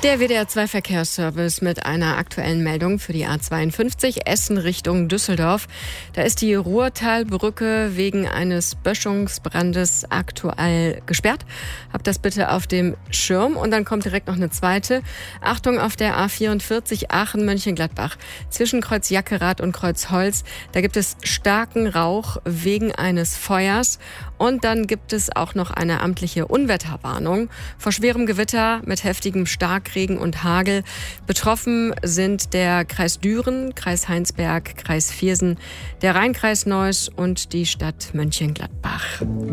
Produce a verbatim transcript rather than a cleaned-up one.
Der W D R zwei Verkehrsservice mit einer aktuellen Meldung für die A zweiundfünfzig Essen Richtung Düsseldorf. Da ist die Ruhrtalbrücke wegen eines Böschungsbrandes aktuell gesperrt. Habt das bitte auf dem Schirm. Und dann kommt direkt noch eine zweite. Achtung auf der A vierundvierzig Aachen-Mönchengladbach. Zwischen Kreuz Jackerath und Kreuz Holz. Da gibt es starken Rauch wegen eines Feuers. Und dann gibt es auch noch eine amtliche Unwetterwarnung vor schwerem Gewitter mit heftigem Starkregen und Hagel. Betroffen sind der Kreis Düren, Kreis Heinsberg, Kreis Viersen, der Rheinkreis Neuss und die Stadt Mönchengladbach.